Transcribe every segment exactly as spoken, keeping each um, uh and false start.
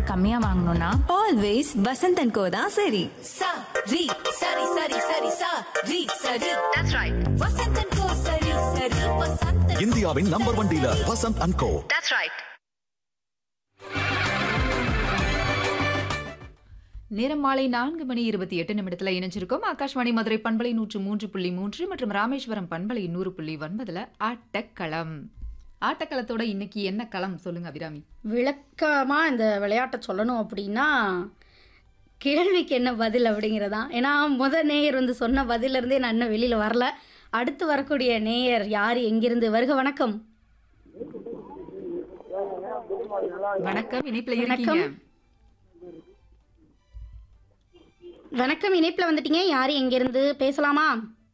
கம்மியா வாங்கணும்னா always Vasanth and கோ தான் சரி. சா ரி சரி சரி சரி சா ரி சரி தட்ஸ் ரைட் வசந்த் அண்ட் கோ சரி சரி வசந்த் இந்தியாவின் number one dealer Vasanth and go. That's right. நேரம் மாலை நான்கு மணி இருபத்தி எட்டு நிமிடத்துல இணைஞ்சிருக்கோம். ஆகாஷ்வாணி மதுரை பண்பலை நூற்று மூன்று புள்ளி மூன்று மற்றும் ராமேஸ்வரம் பண்பலை நூறு புள்ளி ஒன்பதுல ஆட்டக்களம். ஆட்டக்களத்தோட இன்னைக்கு என்ன களம் சொல்லுங்க அபிராமி. விளக்கமா இந்த விளையாட்டை சொல்லணும் அப்படின்னா கேள்விக்கு என்ன பதில் அப்படிங்கிறதான். ஏன்னா முத நேயர் வந்து சொன்ன பதில இருந்தே நான் இன்னும் வெளியில வரல. அடுத்து வரக்கூடிய நேயர் யாரு, எங்கிருந்து? வருக வணக்கம். வணக்கம், இணைப்புல இருக்கீங்க. வணக்கம், இணைப்புல வந்துட்டீங்க. யாரு எங்கிருந்து பேசலாமா?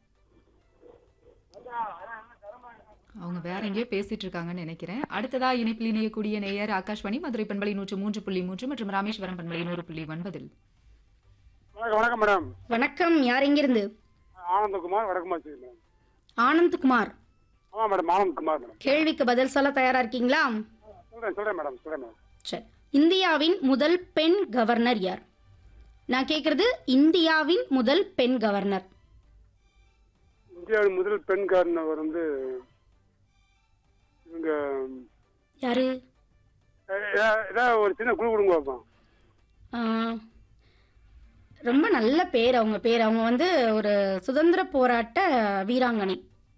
அவங்க வேற எங்கேயோ பேசிட்டு இருக்காங்கன்னு நினைக்கிறேன். அடுத்ததா இணைப்பில் இணையக்கூடிய நேயர் ஆகாஷ்வாணி மதுரை பண்பலை நூற்று மூன்று புள்ளி மூன்று மற்றும் ராமேஸ்வரம் பண்பலை நூறு புள்ளி ஒன்பதில். வணக்கம் மேடம். வணக்கம், யார் எங்கிருந்து? ஆனந்தகுமார், வடக்குமாச்சி. ஆனந்த்குமார். ஆமா மேடம், ஆனந்த்குமார் மேடம். கேள்விக்கு பதில் சொல்ல தயாரா இருக்கீங்களா? சொல்றேன் சொல்றேன் மேடம் சொல்றேன் மேடம். சரி, இந்தியாவின் முதல் பெண் கவர்னர் யார்? நான் கேக்குறது இந்தியாவின் முதல் பெண் கவர்னர். இந்தியாவின் முதல் பெண் கவர்னர் வந்து இவங்க யாரு? ஏதாவது ஒரு சின்ன குழு கொடுங்க பார்ப்போம். ஆ, ரொம்ப நல்ல பேர் அவங்க பேர். அவங்க வந்து ஒரு சுதந்திர போராட்ட வீராங்கனை.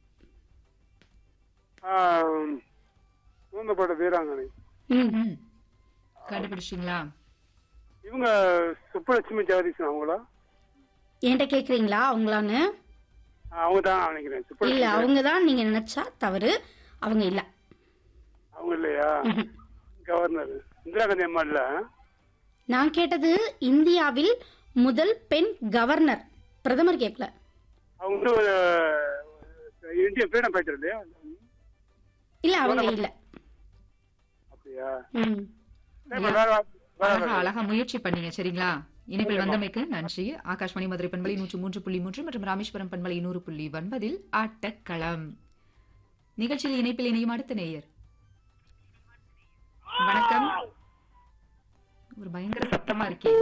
சுதந்திரப்பட்ட வீராங்கனை. ம், கண்டுபிடிச்சிங்களா? இவங்க சுப்பலட்சுமி ஜெகதீசன் அவங்களா? என்கிட்ட கேக்குறீங்களா அவங்களான்னு? அவங்க தான் நினைக்கிறேன். இல்ல, சுப்பலட்சுமி அவங்க தான் நீங்க நினைச்சா தவறு. அவங்க இல்ல. அவங்க இல்லையா? கவர்னர் இந்திரா காந்தி அம்மா இல்ல. நான் கேட்டது இந்தியாவில் முதல் பெண் கவர்னர், பிரதமர் கேட்கல. அவங்க வந்து ஒரு இந்திய ஃப்ரீடம் ஃபைட்டர் இல்லையா? இல்ல, அவங்க இல்ல. அப்படியா? ம். சரி, வேற வா- வேற அழகா வேற. அழகா முயற்சி பண்ணீங்க. சரிங்களா? இணைப்பில் வந்தமைக்கு நன்றி. ஆகாஷ்வாணி மதுரை பண்பலை நூற்று மூன்று புள்ளி மூன்று மற்றும் ராமேஸ்வரம் பண்பலை நூறு புள்ளி ஒன்பதில் ஆட்டக்களம் நிகழ்ச்சியில் இணைப்பில் இணையும் அடுத்த நேயர். வணக்கம். ஒரு பயங்கர சத்தமா இருக்கே.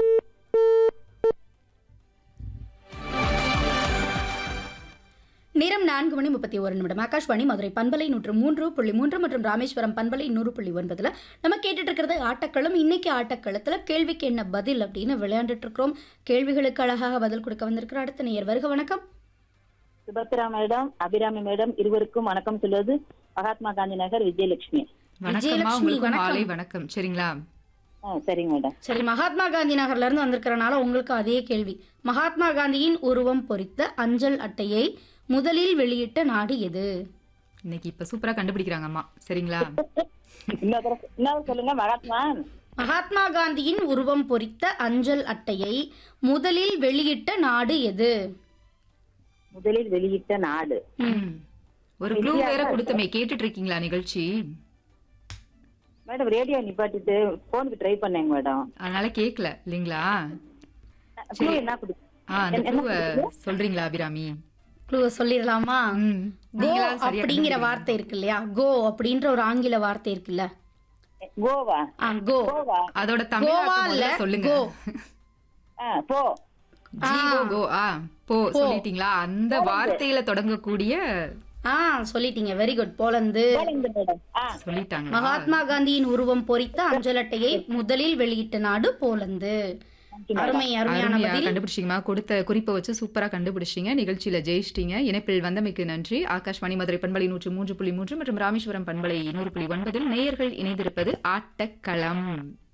நேரம் நான்கு மணி முப்பத்தி ஒரு நிமிடம். ஆகாஷ்வாணி மதுரை பண்பலை நூற்று மூன்று புள்ளி மூன்று மற்றும் ராமேஸ்வரம் பண்பலை நூறு புள்ளி ஒன்பதுல நம்ம கேட்டுட்டு இருக்கிறது ஆட்டக்களம். இன்னைக்கு ஆட்டக்களத்துல கேள்விக்கு என்ன பதில் அப்படின்னு விளையாண்டுட்டு இருக்கிறோம். கேள்விகளுக்கு அழகாக பதில் கொடுக்க வந்திருக்கிற அடுத்த நேயர். வருக வணக்கம். சுபத்ரா மேடம், அபிராமி மேடம் இருவருக்கும் வணக்கம் சொல்வது மகாத்மா காந்தி நகர் விஜயலட்சுமி. வணக்கம்மா, விஜயலட்சுமி, உங்களுக்கு வணக்கம். மாலை வணக்கம். சரிங்களா? ஆ, சரிங்க மேடம். சரி, மகாத்மா காந்தி நகர்ல இருந்து வந்திருக்கிறனால உங்களுக்கு அதே கேள்வி. மகாத்மா காந்தியின் உருவம் பொறித்த அஞ்சல் அட்டையை முதலில் வெளியிட்ட நாடு எது? இன்னைக்கு இப்ப சூப்பரா கண்டுபிடிக்கிறாங்க அம்மா. சரிங்களா? இன்னொரு தடவை- இன்னொரு சொல்லுங்க. மகாத்மா மகாத்மா காந்தியின் உருவம் பொறித்த அஞ்சல் அட்டையை முதலில் வெளியிட்ட நாடு எது? முதலில் வெளியிட்ட நாடு. ம். ஒரு க்ளூ வேற கொடுத்தமே, கேட்டுட்டு இருக்கீங்களா நிகழ்ச்சி? மேடம் ரேடியோ நிப்பாட்டிட்டு போனுக்கு ட்ரை பண்ணேங்க மேடம். அதனால கேக்கல இல்லீங்களா? clue என்ன குடு- ஆ, அந்த என்ன க்ளூவை சொல்றீங்களா அபிராமி? க்ளூ சொல்லிடலாமா? ம். கோ நீங்களா சரியா அப்படிங்கிற கண்டுபிடிக்கிறீங்க. வார்த்தை இருக்கு இல்லையா? கோ அப்படின்ற ஒரு ஆங்கில வார்த்தை இருக்குல்ல? கோவா ஆ, கோ. கோவா அதோட கோவா தமிழ் இல்ல, சொல்லுங்க. கோ. ஆ, போ ஜீவோ கோ. ஆ, போ சொல்லிட்டீங்களா? அந்த வார்த்தையில தொடங்கக்கூடிய ஆ, சொல்லிட்டீங்க. Very good. Poland. Poland madam. ஆ, சொல்லிட்டாங்க. மகாத்மா காந்தியின் உருவம் பொறித்த அஞ்சல் அட்டையை முதலில் வெளியிட்ட நாடு போலந்து. அருமை, அருமையான அருமையா பதில். கண்டுபிடிச்சிங்கம்மா. கொடுத்த குறிப்பை வச்சு சூப்பரா கண்டுபிடிச்சிங்க. நிகழ்ச்சியில ஜெயிச்சிட்டீங்க. இணைப்பில் வந்தமைக்கு நன்றி. ஆகாஷ்வாணி மதுரை பண்பலை நூற்று மூன்று புள்ளி மூன்று மற்றும் ராமேஸ்வரம் பண்பலை நூறு புள்ளி ஒன்பதில் நேயர்கள் இணைந்திருப்பது ஆட்டக்களம்.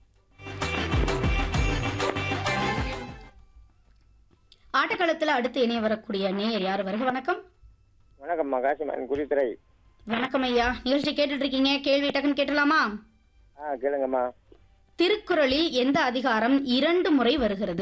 ஆட்டக்களத்துல அடுத்து இணைய வரக்கூடிய நேயர் யார்? வருக வணக்கம். வணக்கம் மகாசிமன் குடித்துறை. வணக்கம் ஐயா. நிகழ்ச்சி கேட்டுட்டு இருக்கீங்க. கேள்வி டக்குன்னு கேட்டலாமா? ஆ கேளுங்கம்மா. திருக்குறளில் எந்த அதிகாரம் இரண்டு முறை வருகிறது?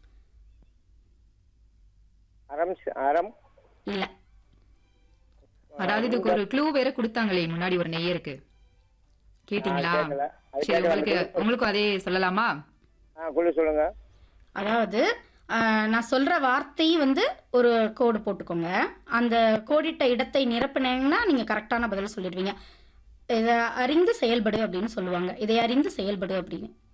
அறம் அறம் இல்ல. அதாவது இதுக்கு ஒரு க்ளூ வேற கொடுத்தாங்களே முன்னாடி ஒரு நேயருக்கு. கேட்டீங்களா? ஆ, கேட்கல. அது சரி, கேட்கல. உங்களுக்கு உங்களுக்கும் அதே சொல்லலாமா? ஆ குழு சொல்லுங்க. அதாவது ஆஹ், நான் சொல்ற வார்த்தை வந்து ஒரு கோடு போட்டுக்கோங்க. அந்த கோடிட்ட இடத்தை நிரப்பினீங்கன்னா நீங்க கரெக்டான பதில் சொல்லிடுவீங்க. இதை அறிந்து செயல்படு அப்படின்னு சொல்லுவாங்க. இதை அறிந்து செயல்படு அப்படின்னு.